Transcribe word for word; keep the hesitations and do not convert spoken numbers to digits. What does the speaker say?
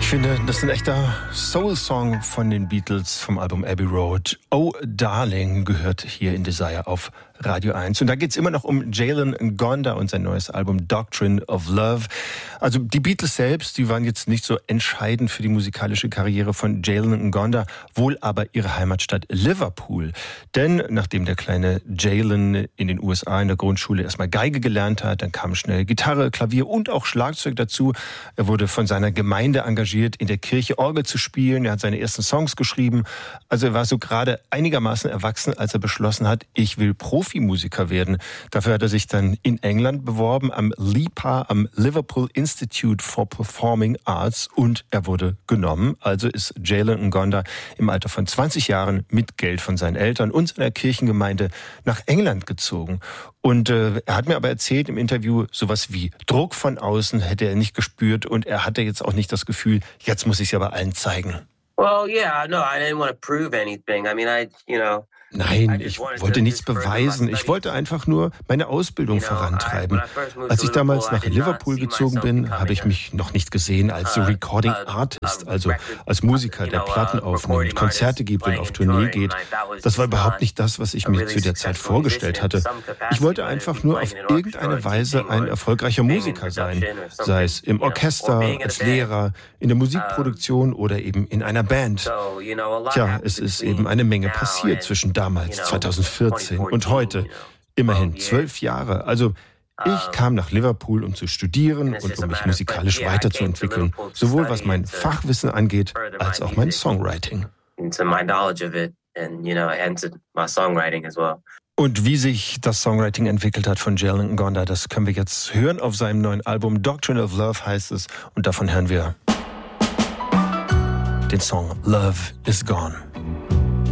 Ich finde, das ist ein echter Soul-Song von den Beatles vom Album Abbey Road. Oh Darling gehört hier in Desire auf Radio eins. Und da geht's immer noch um Jalen Ngonda und sein neues Album Doctrine of Love. Also die Beatles selbst, die waren jetzt nicht so entscheidend für die musikalische Karriere von Jalen Ngonda, wohl aber ihre Heimatstadt Liverpool. Denn nachdem der kleine Jalen in den U S A in der Grundschule erstmal Geige gelernt hat, dann kam schnell Gitarre, Klavier und auch Schlagzeug dazu. Er wurde von seiner Gemeinde engagiert, in der Kirche Orgel zu spielen. Er hat seine ersten Songs geschrieben. Also er war so gerade einigermaßen erwachsen, als er beschlossen hat, ich will Profimusiker werden. Dafür hat er sich dann in England beworben, am L I P A, am Liverpool Institute for Performing Arts, und er wurde genommen. Also ist Jalen Ngonda im Alter von zwanzig Jahren mit Geld von seinen Eltern und seiner Kirchengemeinde nach England gezogen. Und äh, er hat mir aber erzählt im Interview, sowas wie Druck von außen hätte er nicht gespürt, und er hatte jetzt auch nicht das Gefühl, jetzt muss ich es aber allen zeigen. Well, yeah, no, I didn't want to prove anything. I mean, I, you know. Nein, ich wollte nichts beweisen. Ich wollte einfach nur meine Ausbildung vorantreiben. Als ich damals nach Liverpool gezogen bin, habe ich mich noch nicht gesehen als Recording Artist, also als Musiker, der Platten aufnimmt, Konzerte gibt und auf Tournee geht. Das war überhaupt nicht das, was ich mir zu der Zeit vorgestellt hatte. Ich wollte einfach nur auf irgendeine Weise ein erfolgreicher Musiker sein, sei es im Orchester, als Lehrer, in der Musikproduktion oder eben in einer Band. Tja, es ist eben eine Menge passiert zwischen damals, zwanzig vierzehn, und heute. Immerhin zwölf Jahre. Also ich kam nach Liverpool, um zu studieren und um mich musikalisch weiterzuentwickeln. Sowohl was mein Fachwissen angeht, als auch mein Songwriting. Und wie sich das Songwriting entwickelt hat von Jalen Ngonda, das können wir jetzt hören auf seinem neuen Album. Doctrine of Love heißt es. Und davon hören wir den Song Love is Gone.